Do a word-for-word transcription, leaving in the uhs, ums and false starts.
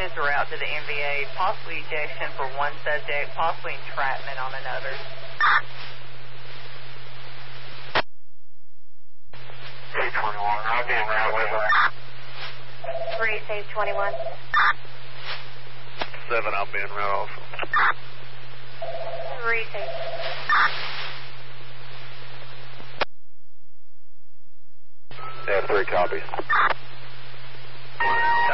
is a route to the M V A, possibly ejection for one subject, possibly entrapment on another. Sage twenty-one, I'll be in route with her. three, Sage twenty-one. seven, I'll be in route also. three, Sage. Yeah, three copies.